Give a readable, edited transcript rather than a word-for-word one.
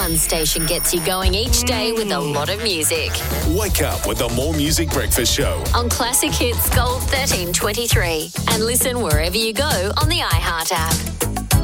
One station gets you going each day with a lot of music. Wake up with the More Music Breakfast Show on Classic Hits Gold 1323 and listen wherever you go on the iHeart app.